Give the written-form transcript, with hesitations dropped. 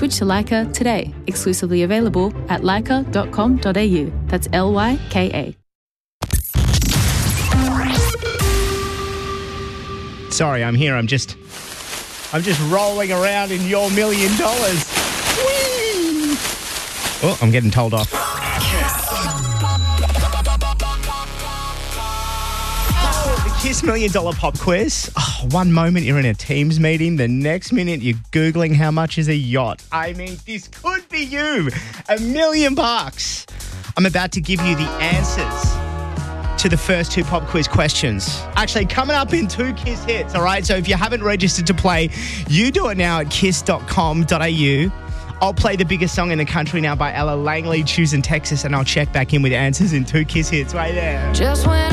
Switch to Leica today. Exclusively available at leica.com.au. That's LYKA. Sorry, I'm here. I'm just rolling around in your $1 million. Whee! Oh, I'm getting told off. Kiss $1 Million Pop Quiz. Oh, one moment you're in a Teams meeting, the next minute you're Googling how much is a yacht. I mean, this could be you. $1 million. I'm about to give you the answers to the first 2 pop quiz questions. Actually, coming up in 2 Kiss hits, all right? So if you haven't registered to play, you do it now at kiss.com.au. I'll play the biggest song in the country now by Ella Langley, Choosing Texas, and I'll check back in with answers in 2 Kiss hits right there. Just when